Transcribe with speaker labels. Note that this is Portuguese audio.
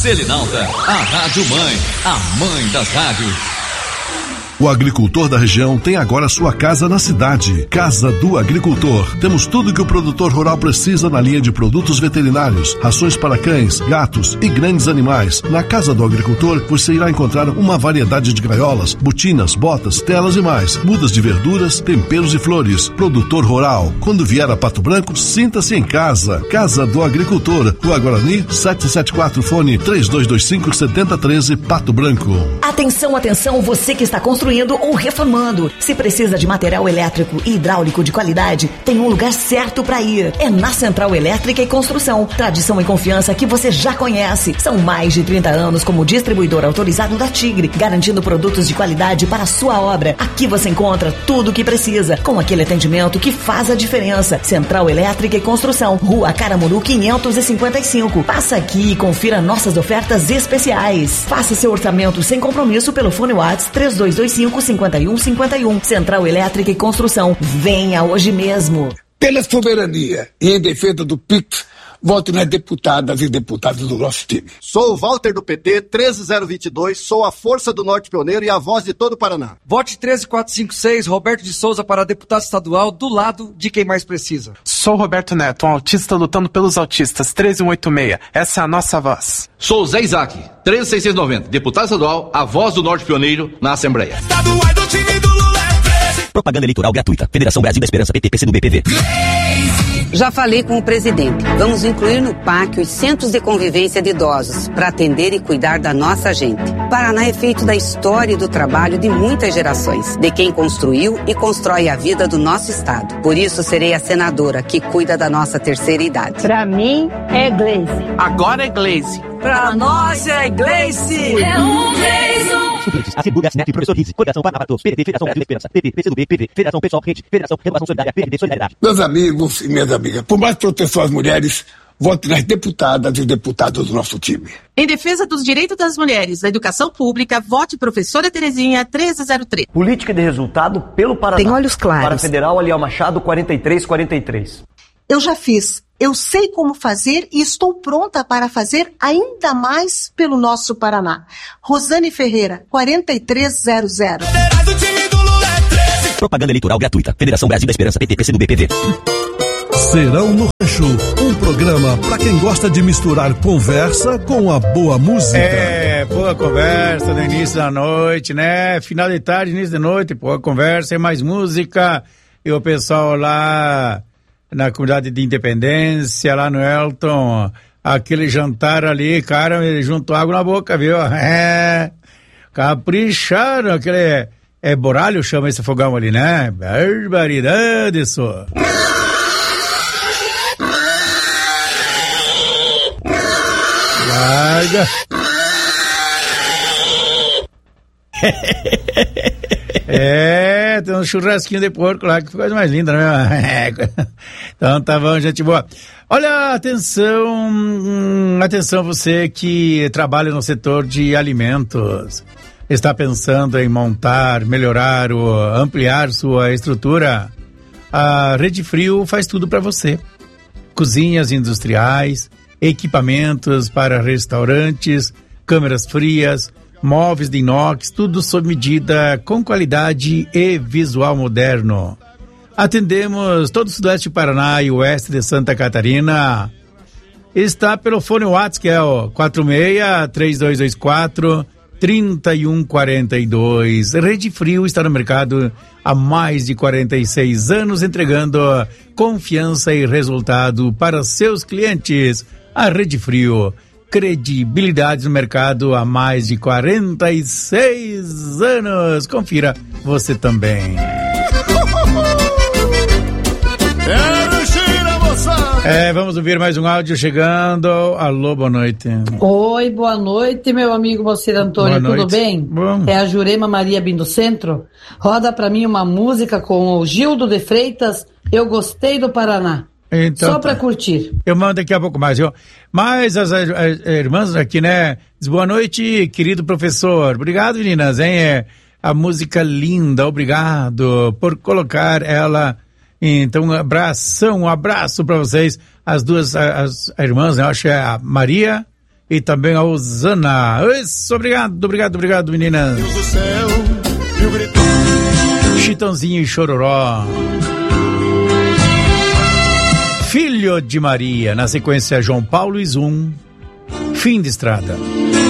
Speaker 1: Selinalta, a Rádio Mãe, a mãe das rádios.
Speaker 2: O agricultor da região tem agora sua casa na cidade. Casa do Agricultor. Temos tudo que o produtor rural precisa na linha de produtos veterinários, rações para cães, gatos e grandes animais. Na Casa do Agricultor você irá encontrar uma variedade de gaiolas, botinas, botas, telas e mais. Mudas de verduras, temperos e flores. Produtor rural. Quando vier a Pato Branco, sinta-se em casa. Casa do Agricultor. Rua Guarani, 774, fone 3225-7013, Pato Branco.
Speaker 3: Atenção, atenção, você que está construindo ou reformando. Se precisa de material elétrico e hidráulico de qualidade, tem um lugar certo para ir. É na Central Elétrica e Construção. Tradição e confiança que você já conhece. São mais de 30 anos como distribuidor autorizado da Tigre, garantindo produtos de qualidade para a sua obra. Aqui você encontra tudo o que precisa, com aquele atendimento que faz a diferença. Central Elétrica e Construção, Rua Caramuru 555. Passa aqui e confira nossas ofertas especiais. Faça seu orçamento sem compromisso pelo fone WhatsApp 3225-5151. Central Elétrica e Construção. Venha hoje mesmo.
Speaker 4: Pela soberania e em defesa do PIX, vote nas deputadas e deputados do nosso time.
Speaker 5: Sou o Walter do PT, 13422, sou a força do Norte Pioneiro e a voz de todo o Paraná.
Speaker 6: Vote 13456, Roberto de Souza para deputado estadual, do lado de quem mais precisa.
Speaker 7: Sou Roberto Neto, um autista lutando pelos autistas, 13186, essa é a nossa voz.
Speaker 8: Sou Zé Isaac, 13690, deputado estadual, a voz do Norte Pioneiro na Assembleia.
Speaker 9: Propaganda eleitoral gratuita. Federação Brasil da Esperança, PT, PCdoB, PV.
Speaker 10: Já falei com o presidente. Vamos incluir no PAC os centros de convivência de idosos para atender e cuidar da nossa gente. Paraná é feito da história e do trabalho de muitas gerações, de quem construiu e constrói a vida do nosso estado. Por isso serei a senadora que cuida da nossa terceira idade.
Speaker 11: Pra mim é Gleice.
Speaker 7: Agora é Gleice.
Speaker 6: Pra nós é Gleice.
Speaker 11: É um Gleice.
Speaker 9: Suplentes, Assembleia, SNEP, Professor Rizzi, Coligação Paraná para Todos, PDT, Federação Brasil da Esperança, PT, PCdoB, PV, Federação Pessoal Rede, Federação Renovação Solidária, PRD, Solidariedade.
Speaker 4: Meus amigos e minhas amigas, por mais proteção às mulheres, vote nas deputadas e deputados do nosso time.
Speaker 12: Em defesa dos direitos das mulheres, da educação pública, vote professora Terezinha 1303.
Speaker 13: Política de resultado pelo Paraná.
Speaker 14: Tem olhos claros.
Speaker 13: Para Federal, Aliel Machado, 4343.
Speaker 15: Eu já fiz. Eu sei como fazer e estou pronta para fazer ainda mais pelo nosso Paraná. Rosane Ferreira, 4300.
Speaker 9: Propaganda eleitoral gratuita. Federação Brasil da Esperança, PT, PCdoB, PV.
Speaker 2: Serão no Rancho, um programa para quem gosta de misturar conversa com a boa música.
Speaker 16: É, boa conversa no início da noite, né? Final de tarde, início de noite, boa conversa e mais música. E o pessoal lá na comunidade de Independência, lá no Elton, aquele jantar ali, cara, ele juntou água na boca, viu? É, capricharam, aquele, boralho chama esse fogão ali, né? Barbaridade, só. Larga. Tem um churrasquinho de porco lá, que coisa mais linda, né? Então tá bom, gente boa. Olha, atenção você que trabalha no setor de alimentos, está pensando em montar, melhorar ou ampliar sua estrutura, a Rede Frio faz tudo para você. Cozinhas industriais, equipamentos para restaurantes, câmeras frias, móveis de inox, tudo sob medida, com qualidade e visual moderno. Atendemos todo o sudoeste do Paraná e o oeste de Santa Catarina. Está pelo fone WhatsApp, que é o 46-3224-3142. Rede Frio está no mercado há mais de 46 anos, entregando confiança e resultado para seus clientes. A Rede Frio, credibilidade no mercado há mais de 46 anos. Confira você também. Vamos ouvir mais um áudio chegando. Alô, boa noite.
Speaker 17: Oi, boa noite, meu amigo Moacir Antônio, tudo bem?
Speaker 16: Bom.
Speaker 17: É a Jurema Maria Bim do Centro. Roda pra mim uma música com o Gildo de Freitas, Eu Gostei do Paraná.
Speaker 16: Então,
Speaker 17: só pra curtir.
Speaker 16: Eu mando daqui a pouco mais, viu? Mas as irmãs aqui, né? Diz boa noite, querido professor. Obrigado, meninas, hein? A música linda, obrigado por colocar ela. Então, um abraço pra vocês. As duas as irmãs, né? Eu acho que é a Maria e também a Osana. Isso, obrigado, meninas. Chitãozinho e Chororó. Filho de Maria, na sequência João Paulo e Zum, Fim de Estrada.